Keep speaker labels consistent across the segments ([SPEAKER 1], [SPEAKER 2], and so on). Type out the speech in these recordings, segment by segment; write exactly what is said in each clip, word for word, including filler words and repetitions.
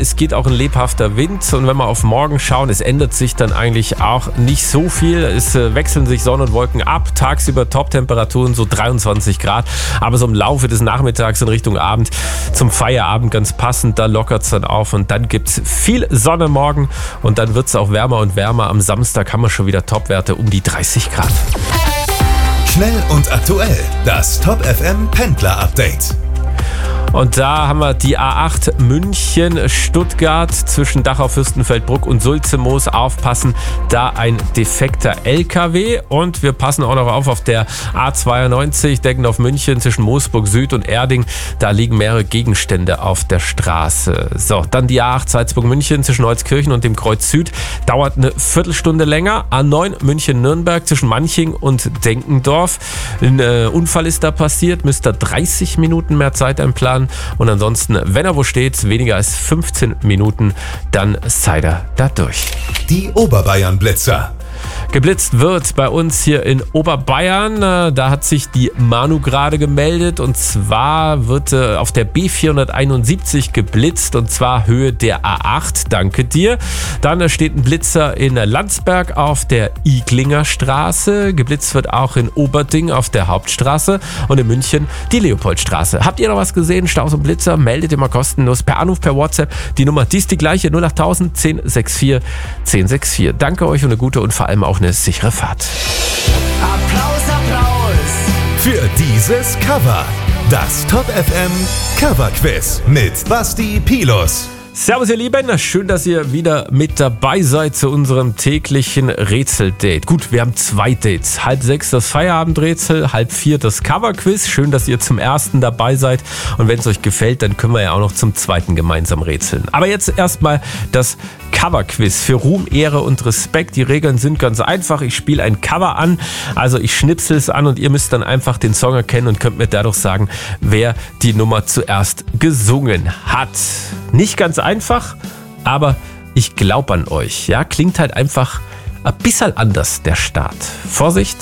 [SPEAKER 1] es geht auch ein lebhafter Wind und wenn wir auf morgen schauen, es ändert sich dann eigentlich auch nicht so viel. Es äh, wechseln sich Sonne und Wolken ab, tagsüber Top-Temperaturen so dreiundzwanzig Grad, aber so im Laufe des Nachmittags in Richtung Abend zum Feierabend ganz passend, da lockert es dann auf und dann gibt es viel Sonne morgen und dann wird es auch wärmer und wärmer. Am Samstag haben wir schon wieder Topwerte um die dreißig Grad.
[SPEAKER 2] Schnell und aktuell, das Top F M Pendler Update.
[SPEAKER 1] Und da haben wir die A acht München-Stuttgart zwischen Dachau, Fürstenfeldbruck und Sulze-Moos. Aufpassen, da ein defekter L K W. Und wir passen auch noch auf auf der A zweiundneunzig Deggendorf München zwischen Moosburg Süd und Erding. Da liegen mehrere Gegenstände auf der Straße. So, dann die A acht Salzburg München zwischen Holzkirchen und dem Kreuz Süd. Dauert eine Viertelstunde länger. A neun München-Nürnberg zwischen Manching und Denkendorf. Ein äh, Unfall ist da passiert. Müsst ihr dreißig Minuten mehr Zeit einplanen. Und ansonsten, wenn er wo steht, weniger als fünfzehn Minuten, dann seid ihr da durch.
[SPEAKER 2] Die Oberbayern-Blitzer.
[SPEAKER 1] Geblitzt wird bei uns hier in Oberbayern. Da hat sich die Manu gerade gemeldet und zwar wird auf der B vierhunderteinundsiebzig geblitzt und zwar Höhe der A acht. Danke dir. Dann steht ein Blitzer in Landsberg auf der Iglinger Straße. Geblitzt wird auch in Oberding auf der Hauptstraße und in München die Leopoldstraße. Habt ihr noch was gesehen? Staus und Blitzer? Meldet ihr mal kostenlos per Anruf, per WhatsApp. Die Nummer, die ist die gleiche, null acht null null null zehn vierundsechzig zehn vierundsechzig. Danke euch und eine gute und vor allem auch eine sichere Fahrt.
[SPEAKER 3] Applaus, Applaus
[SPEAKER 2] für dieses Cover. Das Top F M Cover Quiz mit Basti Pilus.
[SPEAKER 1] Servus ihr Lieben, schön, dass ihr wieder mit dabei seid zu unserem täglichen Rätseldate. Gut, wir haben zwei Dates. Halb sechs das Feierabendrätsel, halb vier das Coverquiz. Schön, dass ihr zum ersten dabei seid. Und wenn es euch gefällt, dann können wir ja auch noch zum zweiten gemeinsam rätseln. Aber jetzt erstmal das Coverquiz für Ruhm, Ehre und Respekt. Die Regeln sind ganz einfach. Ich spiele ein Cover an, also ich schnipsel es an und ihr müsst dann einfach den Song erkennen und könnt mir dadurch sagen, wer die Nummer zuerst gesungen hat. Nicht ganz einfach, aber ich glaube an euch. Ja, klingt halt einfach ein bisschen anders, der Start. Vorsicht!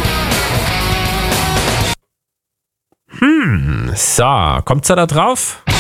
[SPEAKER 1] Hm, so, kommt's da drauf?